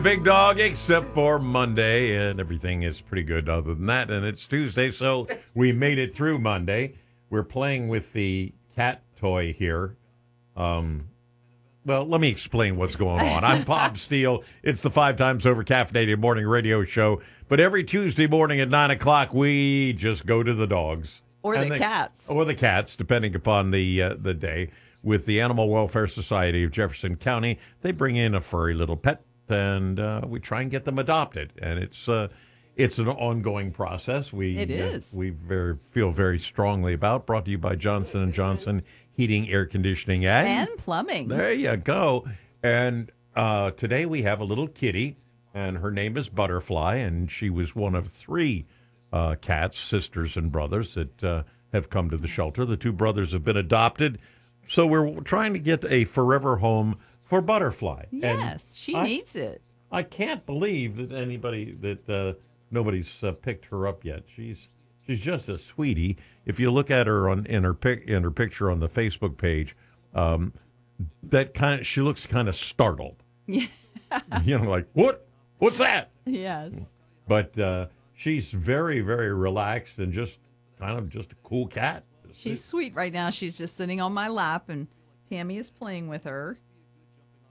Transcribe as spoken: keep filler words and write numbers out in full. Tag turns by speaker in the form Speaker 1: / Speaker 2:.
Speaker 1: Big dog, except for Monday, and everything is pretty good other than that. And it's Tuesday, so we made it through Monday. We're playing with the cat toy here. Um, well, let me explain what's going on. I'm Bob Steele. It's the Five Times Over Caffeinated Morning Radio Show. But every Tuesday morning at nine o'clock, we just go to the dogs.
Speaker 2: Or
Speaker 1: And
Speaker 2: the cats.
Speaker 1: Or the cats, depending upon the uh, the day. With the Animal Welfare Society of Jefferson County, they bring in a furry little pet, and uh, we try and get them adopted. And it's uh, it's an ongoing process. We
Speaker 2: It is.
Speaker 1: Uh, we very, feel very strongly about. Brought to you by Johnson and Johnson Heating, Air Conditioning, and,
Speaker 2: And plumbing.
Speaker 1: There you go. And uh, today we have a little kitty, and her name is Butterfly, and she was one of three uh, cats, sisters and brothers, that uh, have come to the shelter. The two brothers have been adopted, so we're trying to get a forever home for Butterfly.
Speaker 2: Yes,
Speaker 1: And
Speaker 2: she
Speaker 1: I,
Speaker 2: needs it.
Speaker 1: I can't believe that anybody, that uh, nobody's uh, picked her up yet. She's she's just a sweetie. If you look at her on in her pic in her picture on the Facebook page, um, that kind of she looks kind of startled.
Speaker 2: Yeah.
Speaker 1: You know, like what? What's that?
Speaker 2: Yes.
Speaker 1: But uh, she's very, very relaxed and just kind of just a cool cat.
Speaker 2: She's sweet right now. She's just sitting on my lap, and Tammy is playing with her.